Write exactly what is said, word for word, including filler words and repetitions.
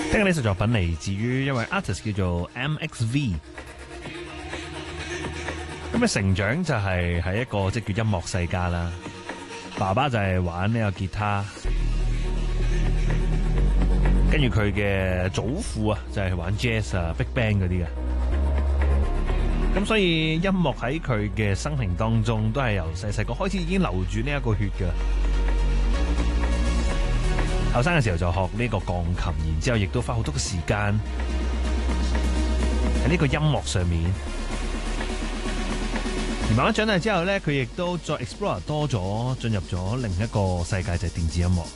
聽緊呢首作品嚟自於一位 artist 叫做 M X V。咁嘅成長就係喺一個即係叫音樂世家啦。爸爸就係玩呢個吉他，跟住佢嘅祖父啊就係玩 jazz 啊、Big Band 嗰啲嘅。咁所以音樂喺佢嘅生平當中都係由細細個開始已經流住呢一個血㗎。後生嘅時候就學呢個鋼琴，然之後亦都花好多嘅時間喺呢個音樂上面。而慢慢長大之後咧，佢亦都再 explore 多咗，進入咗另一個世界，就係電子音樂。